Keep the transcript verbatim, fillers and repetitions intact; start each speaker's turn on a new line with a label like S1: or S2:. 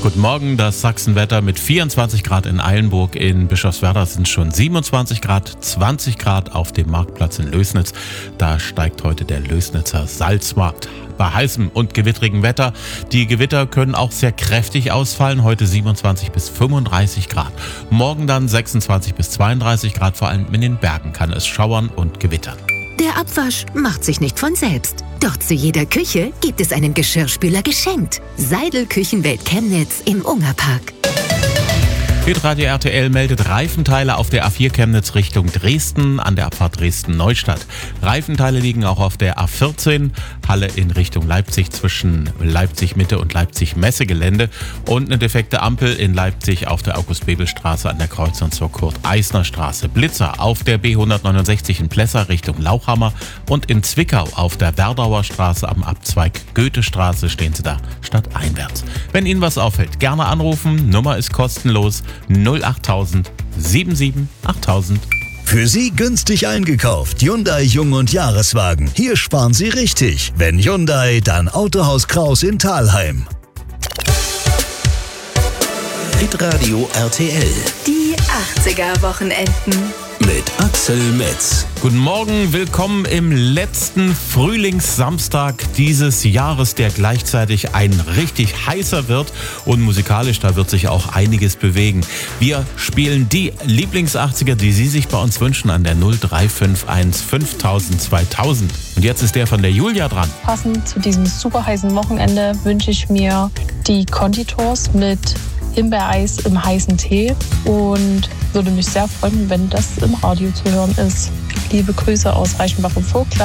S1: Guten Morgen, das Sachsenwetter mit vierundzwanzig Grad in Eilenburg. In Bischofswerda sind schon siebenundzwanzig Grad, zwanzig Grad auf dem Marktplatz in Lößnitz. Da steigt heute der Lößnitzer Salzmarkt. Bei heißem und gewittrigem Wetter. Die Gewitter können auch sehr kräftig ausfallen. Heute siebenundzwanzig bis fünfunddreißig Grad. Morgen dann sechsundzwanzig bis zweiunddreißig Grad. Vor allem in den Bergen kann es schauern und gewittern.
S2: Der Abwasch macht sich nicht von selbst. Doch zu jeder Küche gibt es einen Geschirrspüler geschenkt. Seidel Küchenwelt Chemnitz im Ungerpark.
S1: Hitradio R T L meldet Reifenteile auf der A vier Chemnitz Richtung Dresden an der Abfahrt Dresden-Neustadt. Reifenteile liegen auch auf der A vierzehn, Halle in Richtung Leipzig zwischen Leipzig-Mitte und Leipzig-Messegelände und eine defekte Ampel in Leipzig auf der August-Bebel-Straße an der Kreuzung zur Kurt-Eisner-Straße. Blitzer auf der B hundertneunundsechzig in Plessa Richtung Lauchhammer und in Zwickau auf der Werdauer Straße am Abzweig Goethestraße stehen Sie da stadteinwärts. Wenn Ihnen was auffällt, gerne anrufen. Nummer ist kostenlos. null achttausend siebenundsiebzig achttausend.
S3: Für Sie günstig eingekauft. Hyundai Jung- und Jahreswagen. Hier sparen Sie richtig. Wenn Hyundai, dann Autohaus Kraus in Thalheim.
S4: Hitradio R T L.
S5: Die achtziger-Wochenenden.
S4: Mit Axel Metz.
S1: Guten Morgen, willkommen im letzten Frühlingssamstag dieses Jahres, der gleichzeitig ein richtig heißer wird und musikalisch, da wird sich auch einiges bewegen. Wir spielen die Lieblingsachtziger, die Sie sich bei uns wünschen, an der null drei fünf eins fünftausend zweitausend. Und jetzt ist der von der Julia dran.
S6: Passend zu diesem super heißen Wochenende wünsche ich mir die Conditors mit Himbeereis im heißen Tee und würde mich sehr freuen, wenn das im Radio zu hören ist. Liebe Grüße aus Reichenbach und Vogtland.